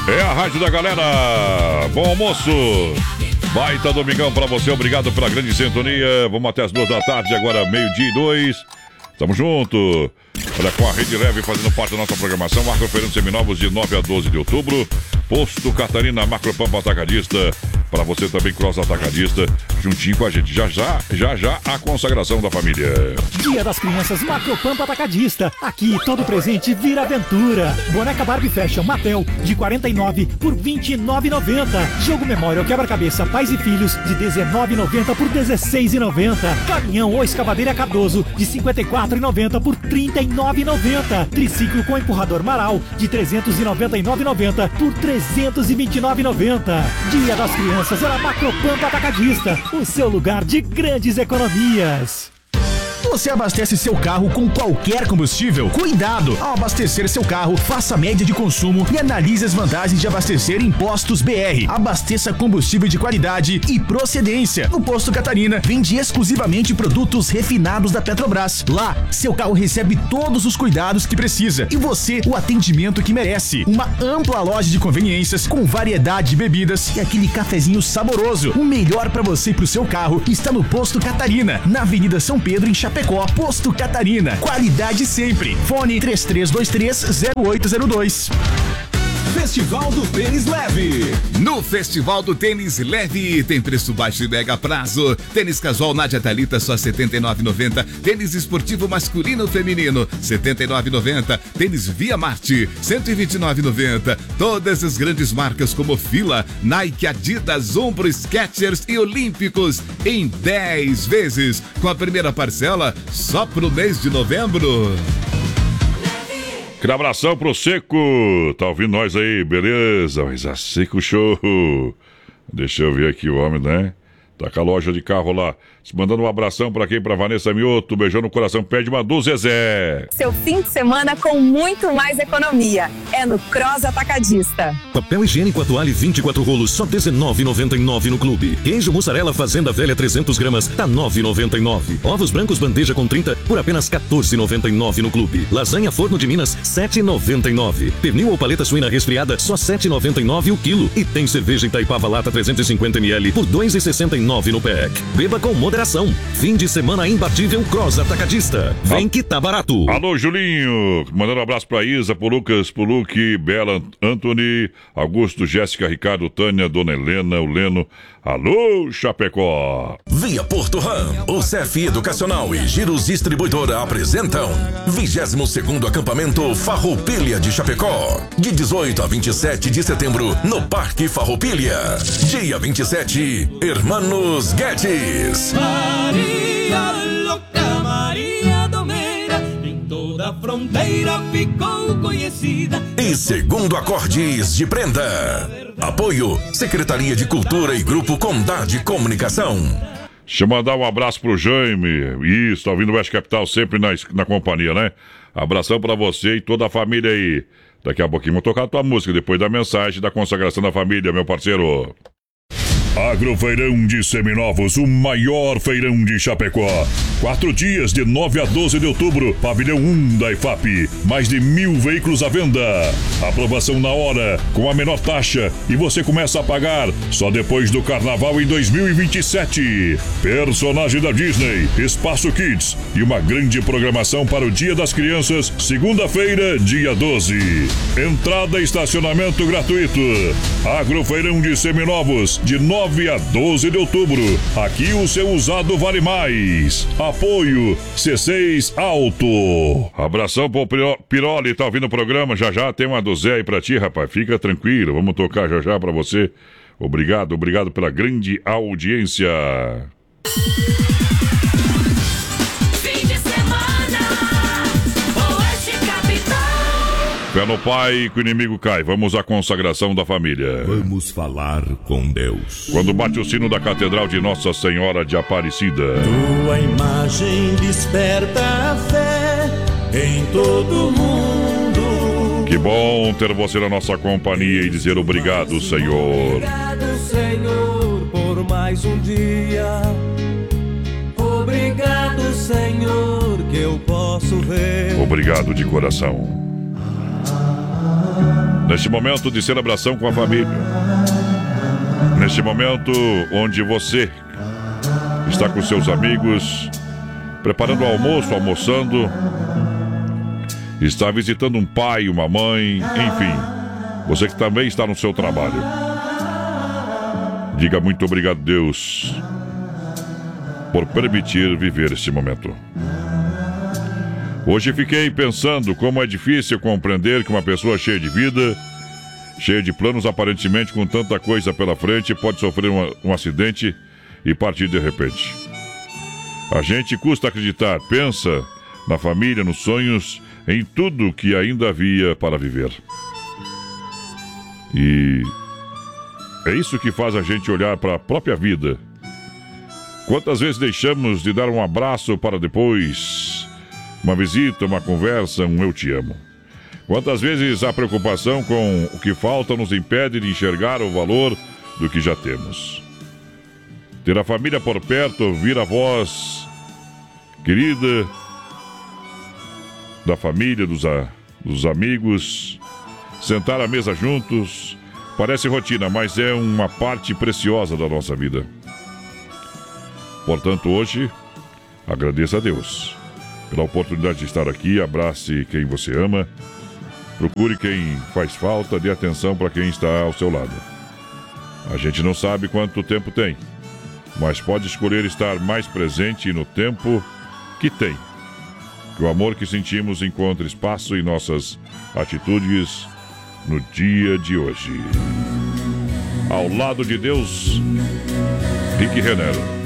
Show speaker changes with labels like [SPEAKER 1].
[SPEAKER 1] É a rádio da galera. Bom almoço. Baita domingão pra você. Obrigado pela grande sintonia. Vamos até as 2 da tarde, agora 12:02. Tamo junto. Olha, com a Rede Leve fazendo parte da nossa programação. Agrofeirantes Seminovos de 9 a 12 de outubro. Posto Catarina, Macropampa Atacadista. Para você também, Cross Atacadista. Juntinho com a gente. Já a consagração da família.
[SPEAKER 2] Dia das Crianças, Macropampa Atacadista. Aqui todo presente vira aventura. Boneca Barbie Fashion Mattel de 49 por 29,90. Jogo Memorial Quebra-Cabeça Pais e Filhos de 19,90 por 16,90. Caminhão ou escavadeira Cardoso de 54,90 por 39,90. Triciclo com empurrador Maral de 399,90 por 329,90. Dia das Crianças era Macropampa Atacadista, o seu lugar de grandes economias.
[SPEAKER 3] Você abastece seu carro com qualquer combustível? Cuidado! Ao abastecer seu carro, faça a média de consumo e analise as vantagens de abastecer em Postos BR. Abasteça combustível de qualidade e procedência. No Posto Catarina, vende exclusivamente produtos refinados da Petrobras. Lá, seu carro recebe todos os cuidados que precisa e você o atendimento que merece. Uma ampla loja de conveniências com variedade de bebidas e aquele cafezinho saboroso. O melhor para você e pro seu carro está no Posto Catarina, na Avenida São Pedro, em Chapecó. Posto Catarina, qualidade sempre. Fone 33230802.
[SPEAKER 4] Festival do Tênis Leve. No Festival do Tênis Leve tem preço baixo e mega prazo. Tênis casual Nádia Thalita só R$ 79,90. Tênis esportivo masculino feminino R$ 79,90. Tênis Via Marte R$ 129,90. Todas as grandes marcas como Fila, Nike, Adidas, Umbro, Skechers e Olímpicos em 10 vezes, com a primeira parcela só pro mês de novembro.
[SPEAKER 1] Aquele abração pro Seco. Tá ouvindo nós aí, beleza? Mas a Seco Show. Deixa eu ver aqui o homem, né? Tá com a loja de carro lá. Mandando um abração pra quem? Pra Vanessa Mioto. Beijão no coração. Pede uma do Zezé.
[SPEAKER 5] Seu fim de semana com muito mais economia. É no Cross Atacadista.
[SPEAKER 6] Papel higiênico Atuale 24 rolos, só R$19,99 no clube. Queijo mussarela Fazenda Velha 300 gramas, tá R$9,99. Ovos brancos bandeja com 30 por apenas R$14,99 no clube. Lasanha Forno de Minas, R$7,99. Pernil ou paleta suína resfriada, só R$7,99 o quilo. E tem cerveja Itaipava Lata 350 ml por R$2,69 no pack. Beba com moderação. Fim de semana imbatível Cross Atacadista. Vem que tá barato.
[SPEAKER 1] Alô, Julinho. Mandando um abraço pra Isa, pro Lucas, pro Luque, Bela, Anthony, Augusto, Jéssica, Ricardo, Tânia, Dona Helena, o Leno. Alô, Chapecó.
[SPEAKER 6] Via Porto Ram, o CEF Educacional e Giros Distribuidora apresentam 22º Acampamento Farroupilha de Chapecó, de 18 a 27 de setembro, no Parque Farroupilha. Dia 27, Hermanos Guedes.
[SPEAKER 7] Maria louca, Maria Domeira, em toda a fronteira ficou conhecida.
[SPEAKER 6] E segundo acordes de prenda. Apoio, Secretaria de Cultura e Grupo Condade Comunicação.
[SPEAKER 1] Deixa eu mandar um abraço pro Jaime. Isso, tá ouvindo o West Capital sempre na companhia, né? Abração pra você e toda a família aí. Daqui a pouquinho vou tocar a tua música, depois da mensagem da consagração da família, meu parceiro. Agrofeirão de Seminovos, o maior feirão de Chapecó. 4 dias de 9 a 12 de outubro, pavilhão 1 da IFAP. Mais de 1.000 veículos à venda. Aprovação na hora, com a menor taxa. E você começa a pagar só depois do carnaval em 2027. Personagem da Disney, Espaço Kids e uma grande programação para o Dia das Crianças, segunda-feira, dia 12. Entrada e estacionamento gratuito. Agrofeirão de Seminovos, de 9 a 12 de outubro. Aqui o seu usado vale mais. Apoio C6 Auto. Abração pro Piroli, tá ouvindo o programa? Já tem uma do Zé aí pra ti, rapaz. Fica tranquilo, vamos tocar já pra você. Obrigado pela grande audiência. Fé no Pai, que o inimigo cai. Vamos à consagração da família.
[SPEAKER 8] Vamos falar com Deus.
[SPEAKER 1] Quando bate o sino da Catedral de Nossa Senhora de Aparecida.
[SPEAKER 7] Tua imagem desperta a fé em todo mundo.
[SPEAKER 1] Que bom ter você na nossa companhia e dizer obrigado, Senhor.
[SPEAKER 7] Obrigado, Senhor, por mais um dia. Obrigado, Senhor, que eu posso ver.
[SPEAKER 1] Obrigado de coração. Neste momento de celebração com a família. Neste momento onde você está com seus amigos, preparando o almoço, almoçando, está visitando um pai, uma mãe, enfim, você que também está no seu trabalho. Diga muito obrigado, Deus, por permitir viver este momento. Hoje fiquei pensando como é difícil compreender que uma pessoa cheia de vida, cheia de planos, aparentemente com tanta coisa pela frente, pode sofrer um acidente e partir de repente. A gente custa acreditar, pensa na família, nos sonhos, em tudo que ainda havia para viver. E é isso que faz a gente olhar para a própria vida. Quantas vezes deixamos de dar um abraço para depois, uma visita, uma conversa, um eu te amo. Quantas vezes a preocupação com o que falta nos impede de enxergar o valor do que já temos. Ter a família por perto, ouvir a voz querida da família, dos amigos, sentar à mesa juntos, parece rotina, mas é uma parte preciosa da nossa vida. Portanto, hoje, agradeça a Deus pela oportunidade de estar aqui, abrace quem você ama, procure quem faz falta, dê atenção para quem está ao seu lado. A gente não sabe quanto tempo tem, mas pode escolher estar mais presente no tempo que tem. Que o amor que sentimos encontre espaço em nossas atitudes no dia de hoje. Ao lado de Deus, Rick Renner.